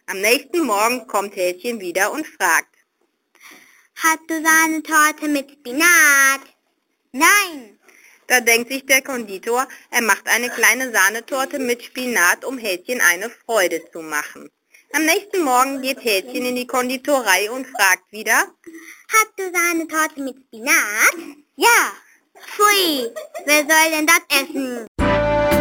Am nächsten Morgen kommt Häschen wieder und fragt: Hast du Sahnetorte mit Spinat? Nein. Da denkt sich der Konditor, er macht eine kleine Sahnetorte mit Spinat, um Häschen eine Freude zu machen. Am nächsten Morgen geht Häschen in die Konditorei und fragt wieder: Hast du Sahnetorte mit Spinat? Ja. Pfui, wer soll denn das essen?